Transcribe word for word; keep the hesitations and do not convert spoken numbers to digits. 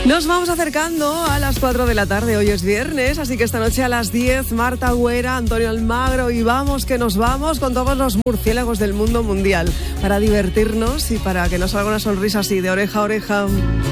Nos vamos acercando a las cuatro de la tarde, hoy es viernes, así que esta noche a las diez, Marta Güera, Antonio Almagro y vamos que nos vamos con todos los murciélagos del mundo mundial para divertirnos y para que nos salga una sonrisa así de oreja a oreja.